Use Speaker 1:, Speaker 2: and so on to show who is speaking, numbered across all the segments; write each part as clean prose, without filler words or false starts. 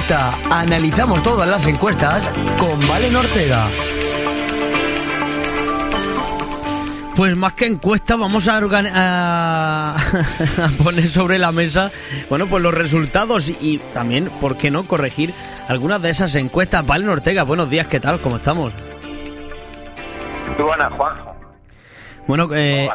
Speaker 1: encuesta. Analizamos todas las encuestas con Valen Ortega. Pues más que encuesta vamos a poner sobre la mesa, bueno, pues los resultados y también, ¿por qué no?, corregir algunas de esas encuestas. Valen Ortega, buenos días, ¿qué tal? ¿Cómo estamos?
Speaker 2: Muy buenas, Juanjo.
Speaker 1: Bueno,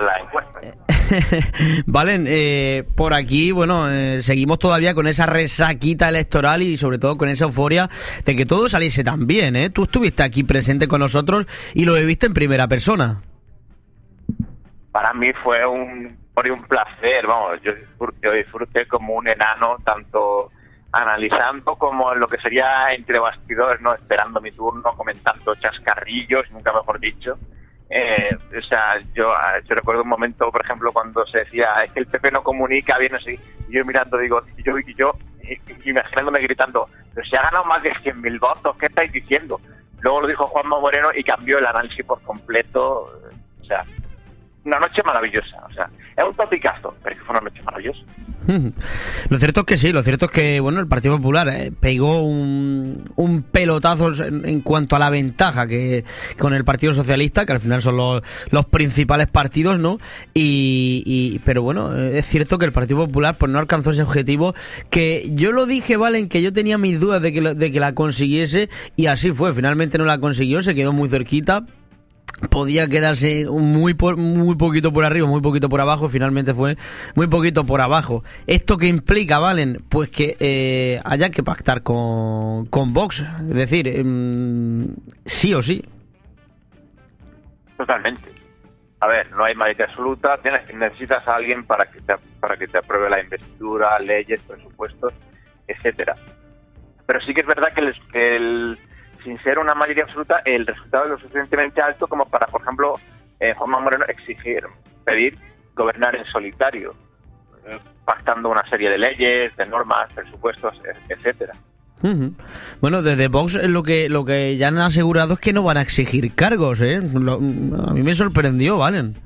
Speaker 1: Valen, por aquí, bueno, seguimos todavía con esa resaquita electoral y sobre todo con esa euforia de que todo saliese tan bien, ¿eh? Tú estuviste aquí presente con nosotros y lo viviste en primera persona.
Speaker 2: Para mí fue un placer, vamos, yo disfruté como un enano, tanto analizando como en lo que sería entre bastidores, no, esperando mi turno, comentando chascarrillos, nunca mejor dicho. O sea, yo recuerdo un momento, por ejemplo, cuando se decía, es que el PP no comunica bien así, y yo mirando digo, imaginándome gritando, pero si ha ganado más de 100.000 votos, ¿qué estáis diciendo? Luego lo dijo Juanma Moreno y cambió el análisis por completo. O sea, una noche maravillosa, o sea, es un topicazo, pero es que fue una noche maravillosa.
Speaker 1: Lo cierto es que sí, lo cierto es que, bueno, el Partido Popular pegó un pelotazo en cuanto a la ventaja que con el Partido Socialista, que al final son los principales partidos, ¿no? Pero bueno, es cierto que el Partido Popular pues no alcanzó ese objetivo, que yo lo dije, Valen, que yo tenía mis dudas de que la consiguiese, y así fue, finalmente no la consiguió, se quedó muy cerquita. Podía quedarse muy poquito por arriba, muy poquito por abajo, finalmente fue muy poquito por abajo. ¿Esto qué implica, Valen? Pues que haya que pactar con Vox, es decir, sí o sí.
Speaker 2: Totalmente. A ver, no hay mayoría absoluta, necesitas a alguien para que te apruebe la investidura, leyes, presupuestos, etcétera. Pero sí que es verdad que sin ser una mayoría absoluta, el resultado es lo suficientemente alto como para, por ejemplo, Juanma Moreno pedir gobernar en solitario, pactando una serie de leyes, de normas, presupuestos, etcétera.
Speaker 1: Uh-huh. Bueno, desde Vox lo que ya han asegurado es que no van a exigir cargos, ¿eh? A mí me sorprendió, Valen.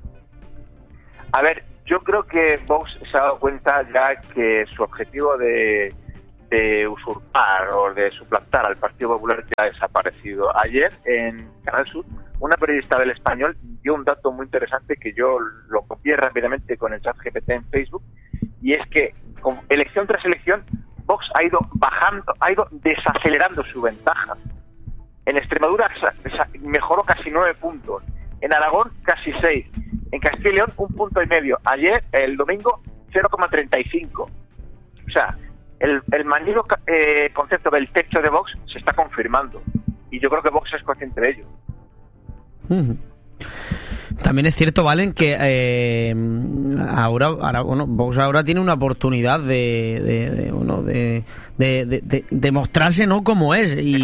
Speaker 2: A ver, yo creo que Vox se ha dado cuenta ya que su objetivo de usurpar o de suplantar al Partido Popular ya ha desaparecido. Ayer en Canal Sur una periodista del Español dio un dato muy interesante que yo lo copié rápidamente con el ChatGPT en Facebook, y es que con elección tras elección Vox ha ido bajando, ha ido desacelerando su ventaja. En Extremadura mejoró casi 9 puntos, en Aragón casi 6, en Castilla y León 1,5 puntos. Ayer, el domingo, 0,35. O sea, el manido concepto del techo de Vox se está confirmando, y yo creo que Vox es consciente de ello.
Speaker 1: También es cierto, Valen, que ahora bueno, Vox ahora tiene una oportunidad de mostrarse, ¿no?, como es, y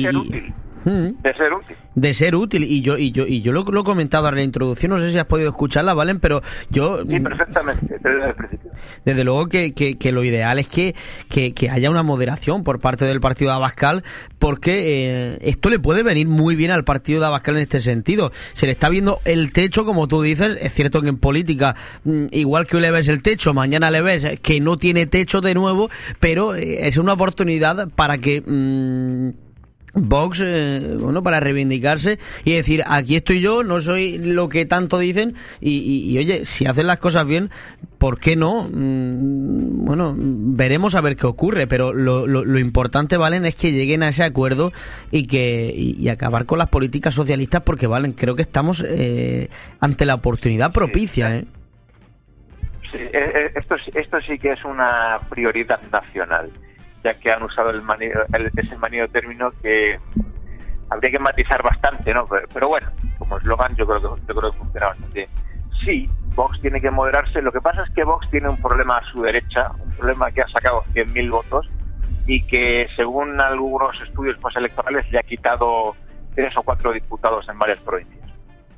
Speaker 1: de ser útil, y yo lo he comentado en la introducción, no sé si has podido escucharla, Valen, pero yo
Speaker 2: sí, perfectamente, desde el principio.
Speaker 1: Desde luego que lo ideal es que haya una moderación por parte del partido de Abascal, porque esto le puede venir muy bien al partido de Abascal en este sentido. Se le está viendo el techo, como tú dices. Es cierto que en política, igual que hoy le ves el techo, mañana le ves que no tiene techo de nuevo, pero es una oportunidad para que Vox, bueno, para reivindicarse y decir, aquí estoy yo, no soy lo que tanto dicen, y oye, si hacen las cosas bien, ¿por qué no? Bueno, veremos a ver qué ocurre, pero lo importante, Valen, es que lleguen a ese acuerdo y acabar con las políticas socialistas, porque, Valen, creo que estamos ante la oportunidad propicia, ¿eh?
Speaker 2: Sí, esto sí que es una prioridad nacional, ya que han usado ese manido término que habría que matizar bastante, ¿no? Pero bueno, como eslogan yo creo que funciona bastante. Sí, Vox tiene que moderarse. Lo que pasa es que Vox tiene un problema a su derecha, un problema que ha sacado 100.000 votos y que, según algunos estudios postelectorales, le ha quitado 3 o 4 diputados en varias provincias.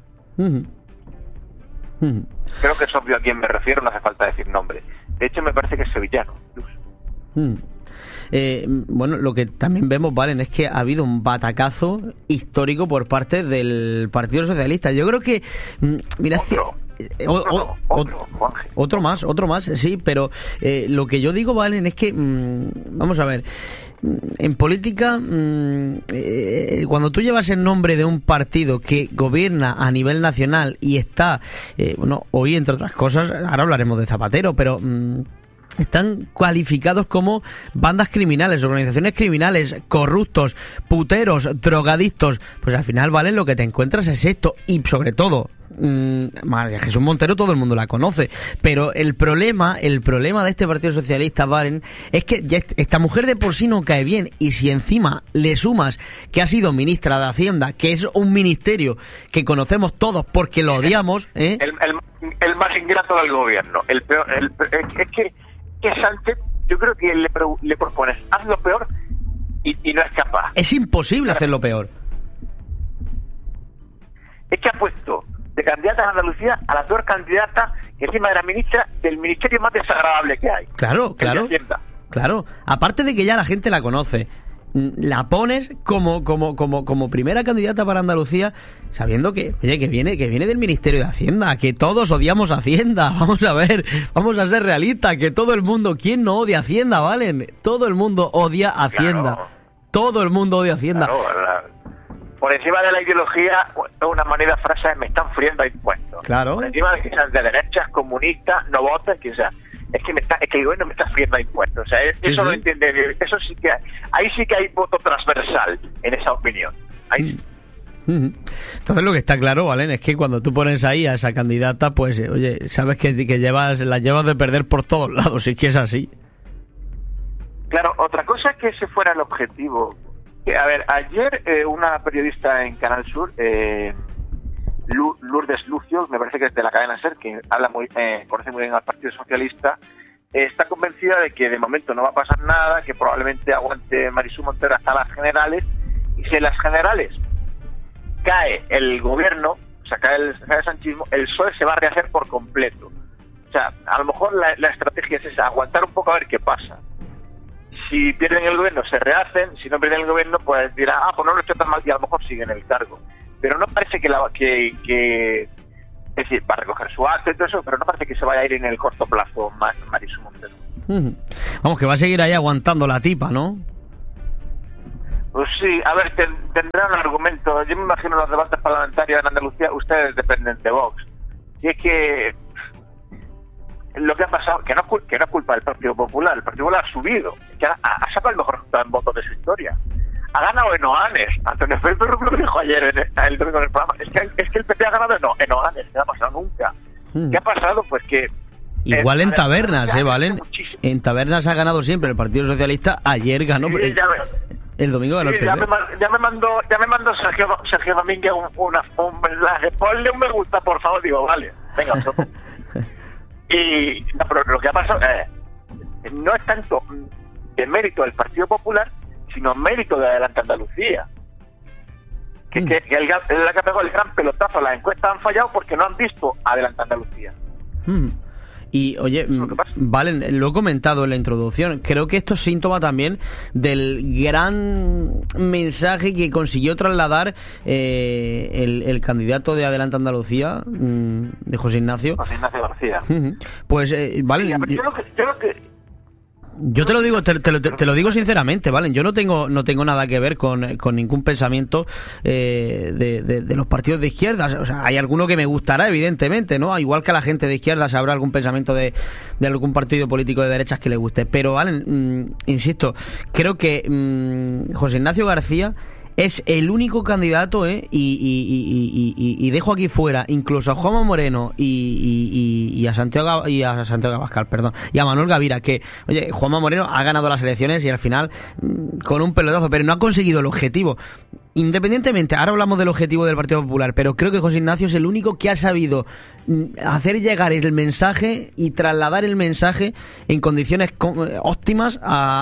Speaker 2: Creo que es obvio a quién me refiero, no hace falta decir nombre. De hecho, me parece que es sevillano, incluso.
Speaker 1: bueno, lo que también vemos, Valen, es que ha habido un batacazo histórico por parte del Partido Socialista. Yo creo que, mira, otro más, sí, pero lo que yo digo, Valen, es que, vamos a ver, en política, cuando tú llevas el nombre de un partido que gobierna a nivel nacional y está, bueno, hoy entre otras cosas, ahora hablaremos de Zapatero, pero están cualificados como bandas criminales, organizaciones criminales, corruptos, puteros, drogadictos, pues al final, Valen, lo que te encuentras es esto. Y sobre todo, María Jesús Montero todo el mundo la conoce, pero el problema de este Partido Socialista, Valen, es que ya esta mujer de por sí no cae bien, y si encima le sumas que ha sido ministra de Hacienda, que es un ministerio que conocemos todos porque lo odiamos,
Speaker 2: el más ingrato del gobierno, el peor, es que Sánchez, yo creo que le propones haz lo peor y no es capaz.
Speaker 1: Es imposible hacerlo peor.
Speaker 2: Es que ha puesto de candidata a Andalucía a la peor candidata, que encima era ministra del ministerio más desagradable que hay.
Speaker 1: Claro. Aparte de que ya la gente la conoce, la pones como primera candidata para Andalucía, sabiendo que, oye, que viene del Ministerio de Hacienda, que todos odiamos Hacienda. Vamos a ver, vamos a ser realistas, que todo el mundo, ¿quién no odia Hacienda, Valen? Todo el mundo odia Hacienda. Claro. Todo el mundo odia Hacienda.
Speaker 2: Claro, por encima de la ideología, una manera de frase es me están friendo impuestos.
Speaker 1: Claro.
Speaker 2: Por encima de que sean de derechas, comunistas, no voten, que sea. Es que el gobierno me está friendo impuestos. O sea, eso no entiende. Eso sí que ahí sí que hay voto transversal en esa opinión. Ahí sí.
Speaker 1: Entonces lo que está claro, Valen, es que cuando tú pones ahí a esa candidata, pues oye, sabes que la llevas de perder por todos lados, si es que es así.
Speaker 2: Claro, otra cosa es que ese fuera el objetivo. A ver, ayer una periodista en Canal Sur, Lourdes Lucio, me parece que es de la cadena SER, que conoce muy bien al Partido Socialista, está convencida de que de momento no va a pasar nada, que probablemente aguante Marisú Montero hasta las generales, y si en las generales cae el gobierno, o sea, cae el sanchismo, el PSOE se va a rehacer por completo. O sea, a lo mejor la estrategia es esa, aguantar un poco a ver qué pasa. Si pierden el gobierno, se rehacen. Si no pierden el gobierno, pues dirán, pues no lo he hecho tan mal, y a lo mejor siguen el cargo. Pero no parece que es decir, va a recoger su acto y todo eso, pero no parece que se vaya a ir en el corto plazo Marisú Montero.
Speaker 1: Vamos, que va a seguir ahí aguantando la tipa, ¿no?
Speaker 2: Pues sí, a ver, tendrá un argumento. Yo me imagino los debates parlamentarios en Andalucía, ustedes dependen de Vox. Y es que lo que ha pasado, que no es culpa del Partido Popular. El Partido Popular ha subido, que ha sacado el mejor resultado en votos de su historia. Ha ganado en Oanes. Antonio Felipe lo dijo ayer el domingo en el programa. Es que el PP ha ganado en Oanes, que no ha pasado nunca. ¿Qué ha pasado? Pues que
Speaker 1: igual en Tabernas, Valen. En Tabernas ha ganado siempre el Partido Socialista. Ayer ganó.
Speaker 2: Sí,
Speaker 1: el domingo ganó el PP.
Speaker 2: Ya me mandó Sergio Domínguez un mensaje. Ponle un me gusta, por favor. Digo, vale, venga. Y no, pero lo que ha pasado no es tanto de mérito del Partido Popular, sino mérito de Adelante Andalucía. Que el que ha pegado el gran pelotazo. Las encuestas han fallado porque no han visto Adelante Andalucía.
Speaker 1: Y oye, Valen, lo he comentado en la introducción, creo que esto es síntoma también del gran mensaje que consiguió trasladar el candidato de Adelante Andalucía, de José Ignacio
Speaker 2: García.
Speaker 1: Pues Valen, yo te lo digo, te lo digo sinceramente, ¿vale? Yo no tengo nada que ver con ningún pensamiento de los partidos de izquierda. O sea, hay alguno que me gustará, evidentemente, ¿no? Igual que a la gente de izquierda habrá algún pensamiento de algún partido político de derechas que le guste. Pero, ¿vale? Insisto, creo que José Ignacio García es el único candidato, y dejo aquí fuera incluso a Juanma Moreno y a Santiago Abascal, perdón, y a Manuel Gavira, que, oye, Juanma Moreno ha ganado las elecciones y al final con un pelotazo, pero no ha conseguido el objetivo. Independientemente, ahora hablamos del objetivo del Partido Popular, pero creo que José Ignacio es el único que ha sabido hacer llegar el mensaje y trasladar el mensaje en condiciones óptimas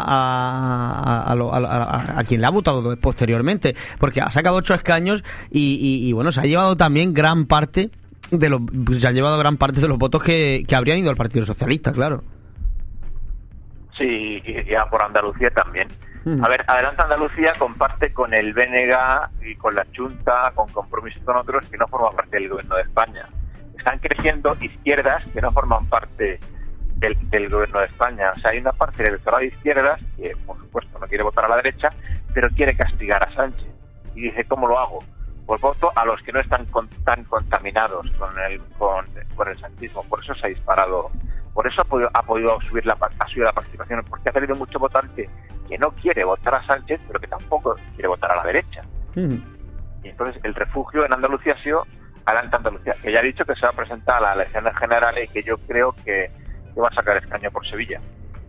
Speaker 1: a quien le ha votado posteriormente, porque ha sacado 8 escaños y bueno, se ha llevado también gran parte de los votos que habrían ido al Partido Socialista, claro.
Speaker 2: Sí, y ya por Andalucía también. A ver, Adelante Andalucía comparte con el BNG y con la Junta, con Compromís y con otros que no forman parte del gobierno de España. Están creciendo izquierdas que no forman parte del gobierno de España. O sea, hay una parte del electorado de izquierdas que, por supuesto, no quiere votar a la derecha, pero quiere castigar a Sánchez. Y dice, ¿cómo lo hago? Pues voto a los que no están tan contaminados con el sanchismo. Por eso se ha disparado. Por eso ha podido subir la participación, porque ha salido mucho votante que no quiere votar a Sánchez, pero que tampoco quiere votar a la derecha. Y entonces el refugio en Andalucía ha sido Adelante Andalucía, que ya ha dicho que se va a presentar a las elecciones generales y que yo creo que va a sacar escaño por Sevilla.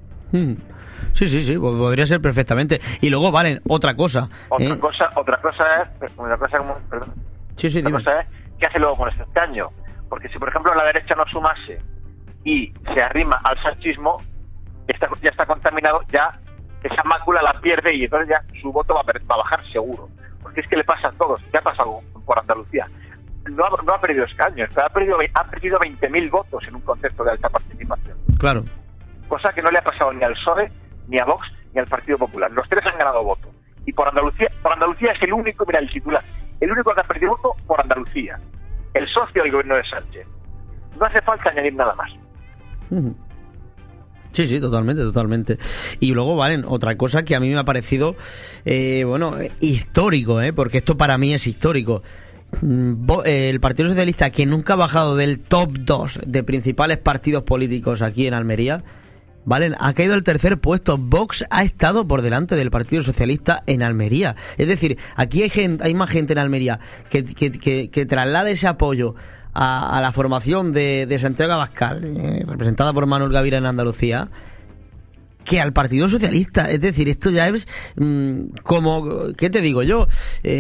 Speaker 1: Sí, podría ser perfectamente. Y luego, valen, otra cosa.
Speaker 2: Otra cosa es, ¿qué hace luego con este escaño? Porque si, por ejemplo, la derecha no sumase y se arrima al sanchismo, ya está contaminado, ya esa mácula la pierde y entonces ya su voto va a bajar seguro. Porque es que le pasa a todos. ¿Qué ha pasado por Andalucía? No ha perdido escaños, ha perdido 20.000 votos en un concepto de alta participación.
Speaker 1: Claro.
Speaker 2: Cosa que no le ha pasado ni al PSOE, ni a Vox, ni al Partido Popular. Los tres han ganado voto. Y por Andalucía es el único, mira el titular, el único que ha perdido voto por Andalucía. El socio del gobierno de Sánchez. No hace falta añadir nada más.
Speaker 1: Sí, totalmente. Y luego, valen, otra cosa que a mí me ha parecido, histórico, porque esto para mí es histórico. El Partido Socialista, que nunca ha bajado del top 2 de principales partidos políticos aquí en Almería, ¿vale?, ha caído al tercer puesto. Vox ha estado por delante del Partido Socialista en Almería. Es decir, aquí hay más gente en Almería que traslada ese apoyo a la formación de Santiago Abascal, representada por Manuel Gavira en Andalucía, que al Partido Socialista. Es decir, esto ya es como, ¿qué te digo yo?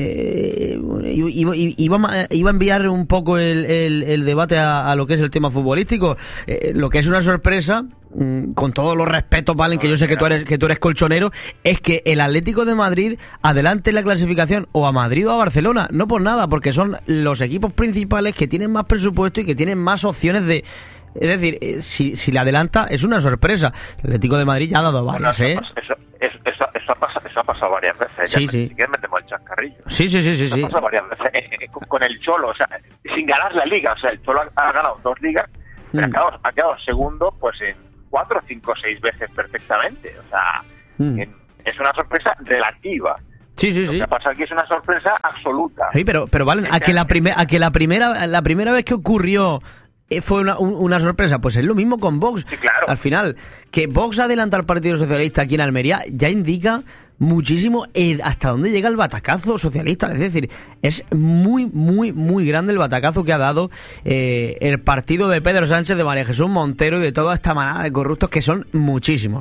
Speaker 1: Iba a enviar un poco el debate a lo que es el tema futbolístico. Lo que es una sorpresa, con todos los respetos, Valen, que yo sé que tú eres colchonero, es que el Atlético de Madrid adelante en la clasificación o a Madrid o a Barcelona, no por nada, porque son los equipos principales que tienen más presupuesto y que tienen más opciones de... Es decir, si le adelanta, es una sorpresa. El Atlético de Madrid ya ha dado varias,
Speaker 2: Eso ha pasado varias veces.
Speaker 1: Sí.
Speaker 2: Si quieres metemos el chascarrillo.
Speaker 1: Sí.
Speaker 2: Ha pasado varias veces. Con el Cholo, o sea, sin ganar la liga. O sea, el Cholo ha ganado 2 ligas, pero ha quedado segundo, pues en 4, 5, 6 veces perfectamente. O sea, es una sorpresa relativa.
Speaker 1: Sí.
Speaker 2: Lo que pasa aquí es una sorpresa absoluta.
Speaker 1: Sí, pero Valen, a que la primera vez que ocurrió fue una sorpresa, pues es lo mismo con Vox.
Speaker 2: Sí, claro.
Speaker 1: Al final, que Vox adelanta al Partido Socialista aquí en Almería ya indica muchísimo hasta dónde llega el batacazo socialista. Es decir, es muy grande el batacazo que ha dado el partido de Pedro Sánchez, de María Jesús Montero y de toda esta manada de corruptos, que son muchísimos.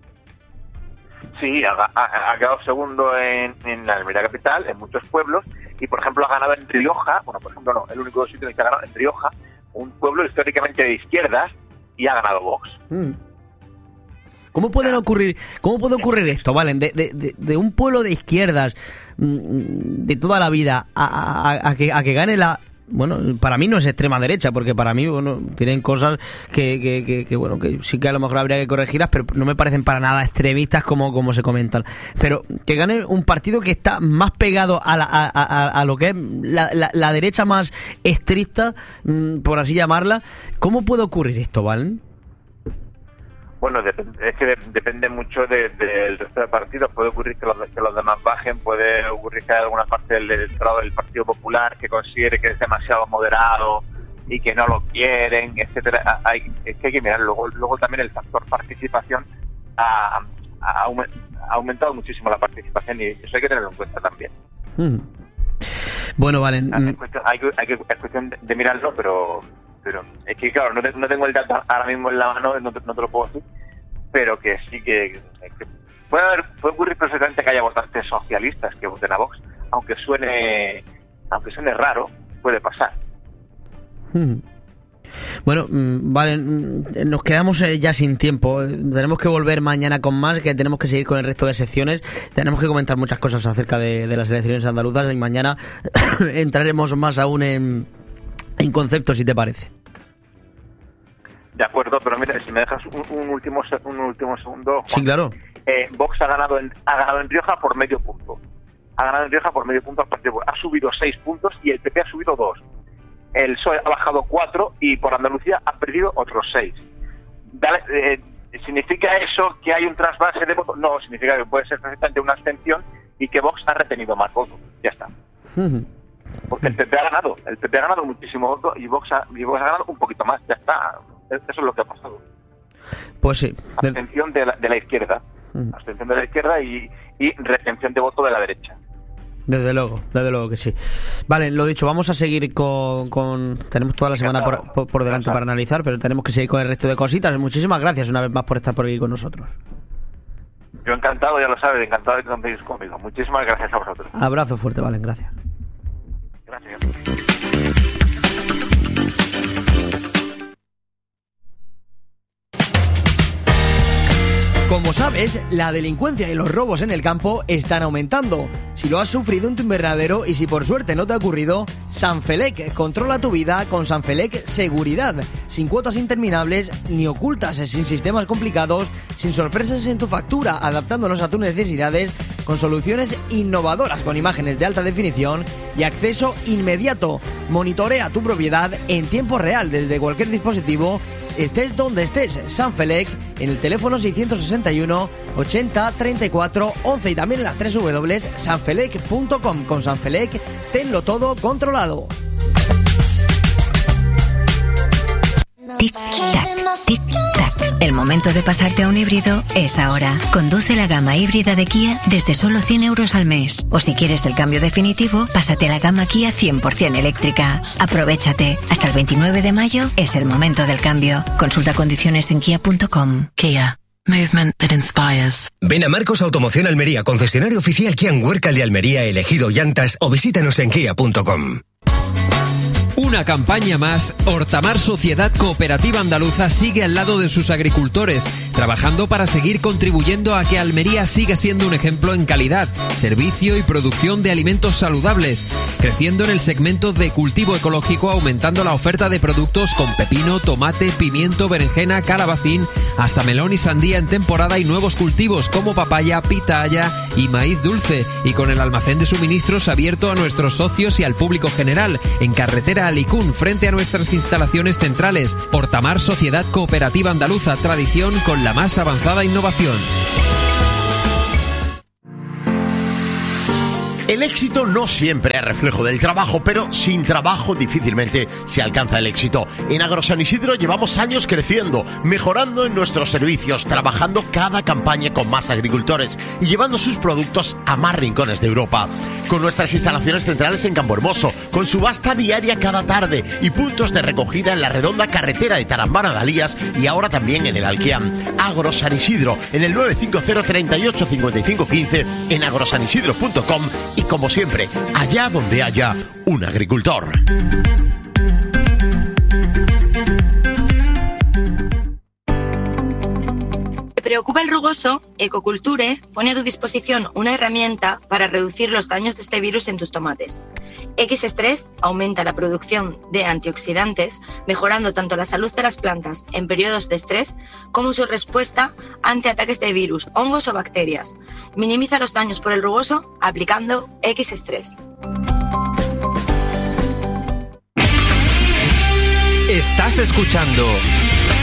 Speaker 2: Sí, ha quedado segundo en la Almería capital, en muchos pueblos, y por ejemplo ha ganado en Rioja, el único sitio en el que ha ganado en Rioja, un pueblo históricamente de izquierdas, y ha ganado Vox. ¿Cómo puede ocurrir
Speaker 1: esto, Valen? De un pueblo de izquierdas de toda la vida a que gane la... Bueno, para mí no es extrema derecha, porque para mí, tienen cosas que sí que a lo mejor habría que corregirlas, pero no me parecen para nada extremistas como se comentan. Pero que gane un partido que está más pegado a lo que es la derecha más estricta, por así llamarla. ¿Cómo puede ocurrir esto, Valen?
Speaker 2: Bueno, es que depende mucho del resto de partidos. Puede ocurrir que los demás bajen, puede ocurrir que hay alguna parte del electorado del Partido Popular que considere que es demasiado moderado y que no lo quieren, etcétera. Es que hay que mirar. Luego también el factor participación ha aumentado muchísimo la participación, y eso hay que tenerlo en cuenta también.
Speaker 1: Bueno, Valen.
Speaker 2: Es cuestión de mirarlo, pero es que claro, no tengo el dato ahora mismo en la mano, no te lo puedo decir, pero que sí que puede ocurrir perfectamente que haya votantes socialistas que voten a Vox, aunque suene raro, puede pasar.
Speaker 1: Bueno, vale, nos quedamos ya sin tiempo. Tenemos que volver mañana con más, que tenemos que seguir con el resto de secciones. Tenemos que comentar muchas cosas acerca de las elecciones andaluzas, y mañana entraremos más aún en conceptos, si te parece.
Speaker 2: De acuerdo, pero mira, si me dejas un último segundo, Juan,
Speaker 1: sí, claro.
Speaker 2: Vox ha ganado en Rioja por medio punto. Ha ganado en Rioja por medio punto al partido. Ha subido 6 puntos y el PP ha subido 2. El PSOE ha bajado 4 y por Andalucía ha perdido otros 6. ¿Significa eso que hay un trasvase de votos? No, significa que puede ser perfectamente una abstención y que Vox ha retenido más votos. Ya está. Porque el PP ha ganado muchísimo voto y Vox ha ganado un poquito más. Ya está. Eso es lo que ha pasado.
Speaker 1: Pues sí.
Speaker 2: Abstención de la izquierda. Abstención de la izquierda y retención de voto de la derecha.
Speaker 1: Desde luego que sí. Vale, lo dicho, vamos a seguir con tenemos toda la semana por delante para analizar, pero tenemos que seguir con el resto de cositas. Muchísimas gracias una vez más por estar por aquí con nosotros.
Speaker 2: Yo encantado, ya lo sabes, encantado de que contéis conmigo. Muchísimas gracias a vosotros.
Speaker 1: Abrazo fuerte, Valen, gracias.
Speaker 2: Gracias.
Speaker 3: Como sabes, la delincuencia y los robos en el campo están aumentando. Si lo has sufrido en tu invernadero y si por suerte no te ha ocurrido, Sanfelec controla tu vida con Sanfelec Seguridad. Sin cuotas interminables ni ocultas, sin sistemas complicados, sin sorpresas en tu factura, adaptándonos a tus necesidades con soluciones innovadoras con imágenes de alta definición y acceso inmediato. Monitorea tu propiedad en tiempo real desde cualquier dispositivo. Estés donde estés, Sanfelec, en el teléfono 661 80 34 11 y también en las www.sanfelec.com. Con Sanfelec, tenlo todo controlado.
Speaker 4: Tic-tac, tic-tac. El momento de pasarte a un híbrido es ahora. Conduce la gama híbrida de Kia desde solo 100 euros al mes. O si quieres el cambio definitivo, pásate a la gama Kia 100% eléctrica. Aprovechate. Hasta el 29 de mayo es el momento del cambio. Consulta condiciones en kia.com.
Speaker 5: Kia. Movement that inspires.
Speaker 6: Ven a Marcos Automoción Almería, concesionario oficial Kia en Huércal de Almería, elegido llantas, o visítanos en kia.com.
Speaker 7: Una campaña más, Hortamar Sociedad Cooperativa Andaluza sigue al lado de sus agricultores, trabajando para seguir contribuyendo a que Almería siga siendo un ejemplo en calidad, servicio y producción de alimentos saludables, creciendo en el segmento de cultivo ecológico, aumentando la oferta de productos con pepino, tomate, pimiento, berenjena, calabacín, hasta melón y sandía en temporada y nuevos cultivos como papaya, pitaya y maíz dulce, y con el almacén de suministros abierto a nuestros socios y al público general, en carretera Alicún, frente a nuestras instalaciones centrales. Hortamar Sociedad Cooperativa Andaluza, tradición con la más avanzada innovación.
Speaker 8: El éxito no siempre es reflejo del trabajo, pero sin trabajo difícilmente se alcanza el éxito. En Agrosan Isidro llevamos años creciendo, mejorando en nuestros servicios, trabajando cada campaña con más agricultores y llevando sus productos a más rincones de Europa. Con nuestras instalaciones centrales en Campohermoso, con subasta diaria cada tarde y puntos de recogida en la redonda carretera de Tarambana de Alías y ahora también en el Alquiam. Agrosan Isidro, en el 950 38 55 15, en agrosanisidro.com. Y como siempre, allá donde haya un agricultor.
Speaker 9: ¿Te preocupa el rugoso? Ecoculture pone a tu disposición una herramienta para reducir los daños de este virus en tus tomates. X-Stress aumenta la producción de antioxidantes, mejorando tanto la salud de las plantas en periodos de estrés como su respuesta ante ataques de virus, hongos o bacterias. Minimiza los daños por el rugoso aplicando X-Stress.
Speaker 7: Estás escuchando